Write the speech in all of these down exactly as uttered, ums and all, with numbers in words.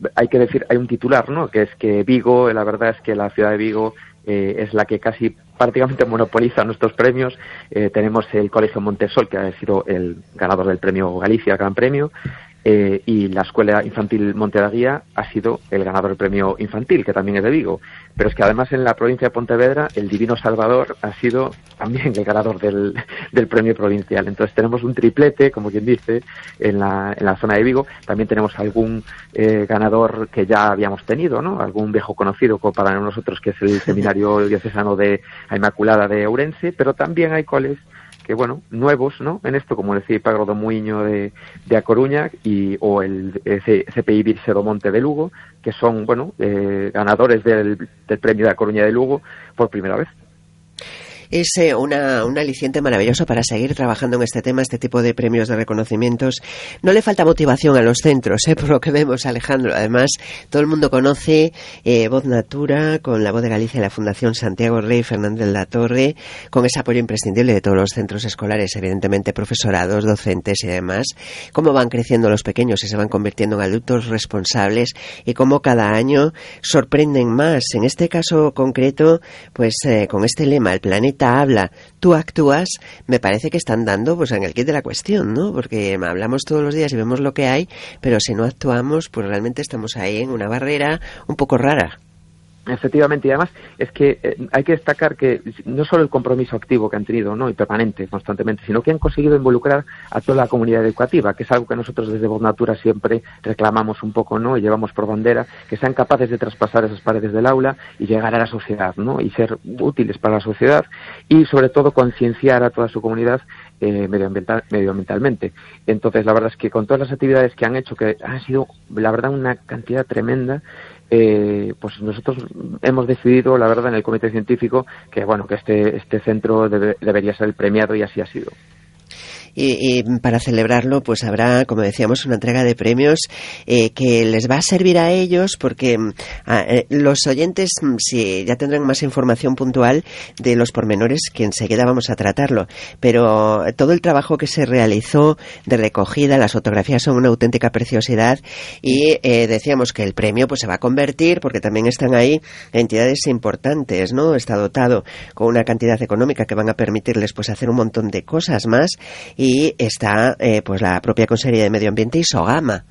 hay que decir, hay un titular, ¿no? Que es que Vigo, la verdad es que la ciudad de Vigo eh, es la que casi prácticamente monopoliza nuestros premios. Eh, tenemos el Colegio Montesol, que ha sido el ganador del premio Galicia, el Gran Premio, eh, y la Escuela Infantil Monte da Guía ha sido el ganador del premio infantil, que también es de Vigo. Pero es que además en la provincia de Pontevedra el Divino Salvador ha sido también el ganador del, del premio provincial. Entonces tenemos un triplete, como quien dice, en la, en la zona de Vigo. También tenemos algún eh, ganador que ya habíamos tenido, ¿no? Algún viejo conocido como para nosotros, que es el Seminario Diocesano de Inmaculada de Ourense, pero también hay coles que, bueno, nuevos, ¿no? En esto, como decía Pagro do Muiño de, de A Coruña, y, o el C P I Virse do Monte de Lugo, que son, bueno, eh, ganadores del, del premio de A Coruña de Lugo por primera vez. Es eh, una, un aliciente maravilloso para seguir trabajando en este tema, este tipo de premios de reconocimientos. No le falta motivación a los centros, eh, por lo que vemos, Alejandro. Además, todo el mundo conoce eh, Voz Natura, con la Voz de Galicia y la Fundación Santiago Rey Fernández de la Torre, con ese apoyo imprescindible de todos los centros escolares, evidentemente profesorados, docentes y demás. Cómo van creciendo los pequeños y se van convirtiendo en adultos responsables, y cómo cada año sorprenden más. En este caso concreto, pues eh, con este lema, el planeta habla, tú actúas, me parece que están dando pues en el kit de la cuestión, ¿no? Porque hablamos todos los días y vemos lo que hay, pero si no actuamos, pues realmente estamos ahí en una barrera un poco rara. Efectivamente, y además es que eh, hay que destacar que no solo el compromiso activo que han tenido, ¿no? Y permanente, constantemente, sino que han conseguido involucrar a toda la comunidad educativa, que es algo que nosotros desde Voz Natura siempre reclamamos un poco, ¿no? Y llevamos por bandera, que sean capaces de traspasar esas paredes del aula y llegar a la sociedad, ¿no? Y ser útiles para la sociedad, y sobre todo concienciar a toda su comunidad eh, medioambiental, medioambientalmente. Entonces, la verdad es que con todas las actividades que han hecho, que han sido, la verdad, una cantidad tremenda, Eh, pues nosotros hemos decidido, la verdad, en el comité científico, que bueno, que este este centro debe, debería ser el premiado, y así ha sido. Y, y para celebrarlo, pues habrá, como decíamos, una entrega de premios eh, que les va a servir a ellos, porque a, eh, los oyentes, si ya tendrán más información puntual de los pormenores, que enseguida vamos a tratarlo, pero todo el trabajo que se realizó de recogida, las fotografías son una auténtica preciosidad, y eh, decíamos que el premio pues se va a convertir, porque también están ahí entidades importantes, ¿no? Está dotado con una cantidad económica que van a permitirles pues hacer un montón de cosas más. Y está eh, pues la propia Consejería de Medio Ambiente y Sogama.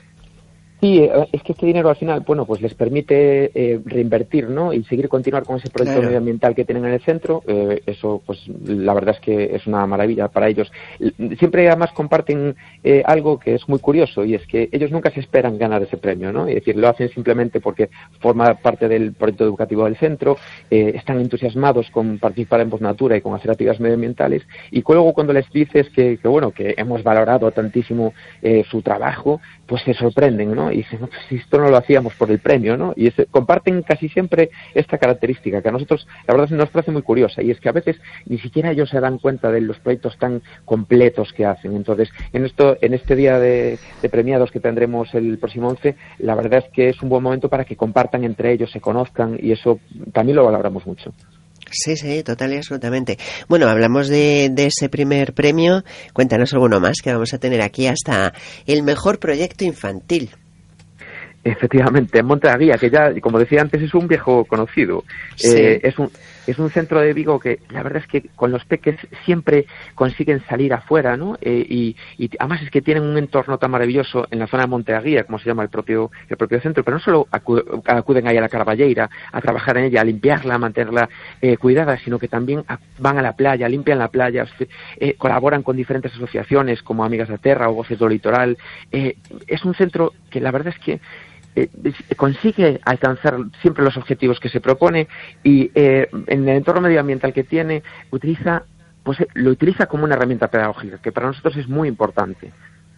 Sí, es que este dinero al final, bueno, pues les permite eh, reinvertir, ¿no? Y seguir continuar con ese proyecto claro. medioambiental que tienen en el centro. Eh, eso, pues, la verdad es que es una maravilla para ellos. Siempre además comparten eh, algo que es muy curioso, y es que ellos nunca se esperan ganar ese premio, ¿no? Es decir, lo hacen simplemente porque forma parte del proyecto educativo del centro, eh, están entusiasmados con participar en Voz Natura y con hacer actividades medioambientales, y luego cuando les dices que, que bueno, que hemos valorado tantísimo eh, su trabajo, pues se sorprenden, ¿no? Y dicen, no, pues esto no lo hacíamos por el premio, ¿no? Y ese, comparten casi siempre esta característica que a nosotros, la verdad, nos parece muy curiosa, y es que a veces ni siquiera ellos se dan cuenta de los proyectos tan completos que hacen. Entonces, en esto, en este día de, de premiados que tendremos el próximo once, la verdad es que es un buen momento para que compartan entre ellos, se conozcan, y eso también lo valoramos mucho. Sí, sí, total y absolutamente. Bueno, hablamos de, de ese primer premio. Cuéntanos alguno más, que vamos a tener aquí hasta el mejor proyecto infantil. Efectivamente, en Monte da Guía, que ya, como decía antes, es un viejo conocido. Sí. Eh, es un es un centro de Vigo que la verdad es que con los peques siempre consiguen salir afuera, ¿no? Eh, y, y además es que tienen un entorno tan maravilloso en la zona de Monte da Guía, como se llama el propio el propio centro, pero no solo acu- acuden ahí a la Carballeira a trabajar en ella, a limpiarla, a mantenerla eh, cuidada, sino que también a, van a la playa, limpian la playa, eh, colaboran con diferentes asociaciones como Amigas da Terra o Voces do Litoral. Eh, es un centro que la verdad es que Eh, consigue alcanzar siempre los objetivos que se propone, y eh, en el entorno medioambiental que tiene utiliza pues lo utiliza como una herramienta pedagógica, que para nosotros es muy importante.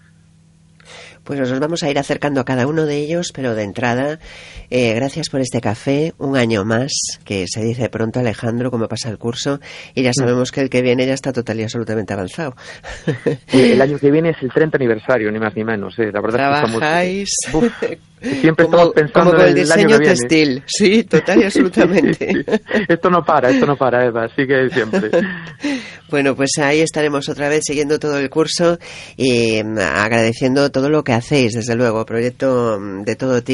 Pues nos vamos a ir acercando a cada uno de ellos, pero de entrada, eh, gracias por este café, un año más, que se dice pronto, Alejandro, como pasa el curso, y ya sabemos que el que viene ya está total y absolutamente avanzado. El año que viene es el treinta aniversario, ni más ni menos. Eh. La verdad ¿Trabajáis? Es que estamos, uf, siempre como, estamos pensando como con en el el año diseño que viene. textil, sí, total y absolutamente. Sí, sí. Esto no para, esto no para, Eva, sigue siempre. Bueno, pues ahí estaremos otra vez siguiendo todo el curso y agradeciendo todo lo que hacéis, desde luego, proyecto de todo tipo.